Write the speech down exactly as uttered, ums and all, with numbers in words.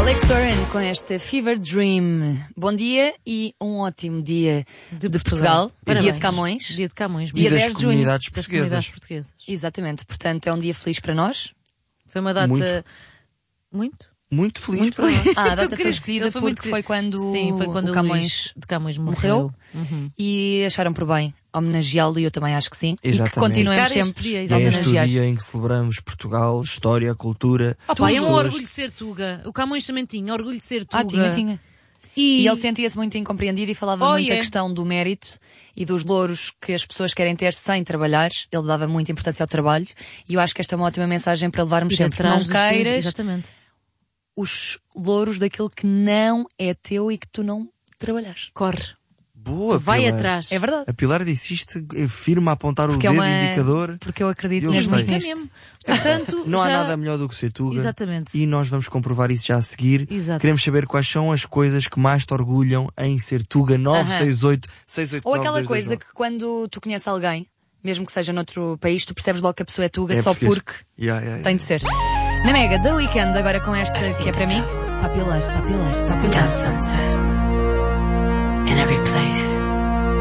Alex Warren com esta Fever Dream. Bom dia e um ótimo dia de, de Portugal. Portugal. Dia de Camões. Dia de Camões. Dia E das dez de junho. comunidades Das portuguesas. comunidades portuguesas. Exatamente. Portanto, é um dia feliz para nós. Foi uma data... Muito. Muito? Muito feliz Muito para nós. feliz. Ah, a data Então, foi querido, escolhida ele foi muito porque foi quando, Sim, foi quando o o Camões Luís de Camões morreu. morreu. Uhum. E acharam por bem homenageá-lo, e eu também acho que sim. Exatamente. E que continuemos Dedicar este sempre dia, a É este o homenagear. dia em que celebramos Portugal, história, cultura. Oh, pá, é um pessoas. orgulho de ser Tuga. O Camões também tinha orgulho de ser Tuga. Ah, tinha, tinha. E, E ele sentia-se muito incompreendido e falava Oh, muito yeah. a questão do mérito e dos louros que as pessoas querem ter sem trabalhar. Ele dava muita importância ao trabalho e eu acho que esta é uma ótima mensagem para levarmos e sempre. Não atrás dos teus- queiras Exatamente. os louros daquilo que não é teu e que tu não trabalhaste. Corre. Boa, Vai Pilar. atrás. É verdade. A Pilar disse isto, firme a apontar Porque o é dedo uma- indicador. Porque eu acredito Eu mesmo gostei. É nisto. mesmo. Portanto, Não há já... nada melhor do que ser Tuga. Exatamente. E nós vamos comprovar isso já a seguir. Exato. Queremos saber quais são as coisas que mais te orgulham em ser Tuga. nove seis oito seis oito Ou nove aquela dois dois coisa nove. que quando tu conheces alguém, mesmo que seja noutro país, tu percebes logo que a pessoa é Tuga É só português. porque Yeah, yeah, yeah. tem de ser. Na Mega, The Weeknd, agora com esta que é para mim. Papilar, papilar, papilar. sunset in every place.